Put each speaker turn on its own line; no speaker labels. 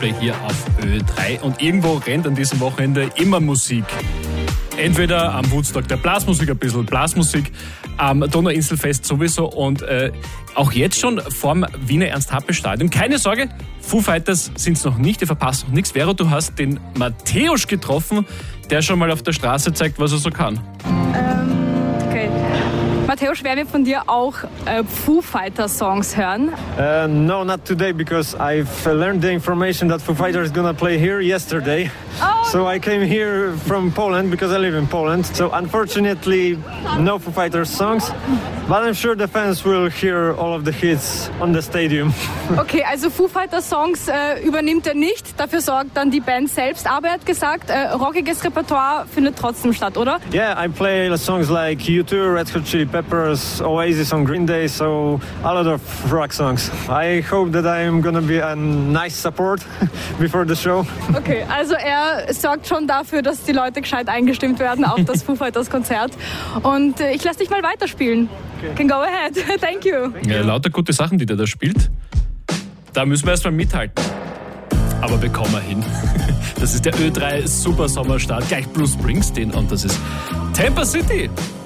Coldplay hier auf Ö3. Und irgendwo rennt an diesem Wochenende immer Musik. Entweder am Woodstock der Blasmusik, ein bisschen Blasmusik, am Donauinselfest sowieso und auch jetzt schon vorm Wiener Ernst-Happel-Stadion. Keine Sorge, Foo Fighters sind es noch nicht, ihr verpasst noch nichts. Vero, du hast den Matthäus getroffen, der schon mal auf der Straße zeigt, was er so kann.
Okay. Matthäus, werden wir von dir auch Foo Fighters Songs hören?
No, not today, because I've learned the information that Foo Fighters is gonna play here yesterday.
Oh.
So I came here from Poland because I live in Poland. So unfortunately, no Foo Fighters songs, but I'm sure the fans will hear all of the hits on the stadium.
Okay, also Foo Fighters Songs übernimmt er nicht, dafür sorgt dann die Band selbst. Aber er hat gesagt, rockiges Repertoire findet trotzdem statt, oder?
Yeah, I play songs like U2, Red Hot Chili Peppers, Oasis on Green Day, so a lot of rock songs. I hope that I'm gonna be a nice support before the show.
Okay, also er sorgt schon dafür, dass die Leute gescheit eingestimmt werden auf das Foo Fighters Konzert. Und ich lasse dich mal weiterspielen. Okay. Can go ahead. Thank you.
Ja, lauter gute Sachen, die der da spielt. Da müssen wir erstmal mithalten. Aber bekommen wir hin. Das ist der Ö3 Super Sommerstart, gleich Bruce Springsteen und das ist Tampa City.